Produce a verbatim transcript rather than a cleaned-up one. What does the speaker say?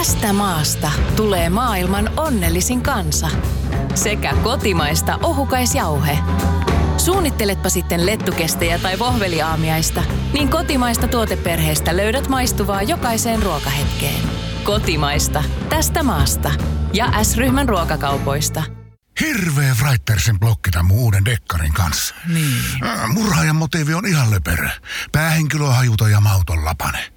Tästä maasta tulee maailman onnellisin kansa. Sekä kotimaista ohukaisjauhe. Suunnitteletpa sitten lettukestejä tai vohveliaamiaista, niin kotimaista tuoteperheestä löydät maistuvaa jokaiseen ruokahetkeen. Kotimaista. Tästä maasta. Ja S-ryhmän ruokakaupoista. Hirveä Wrightpersen blokki tämän mun uuden dekkarin kanssa. Niin. Murhaajan motiivi on ihan löperö. Päähenkilö on hajuton ja mauton lapane.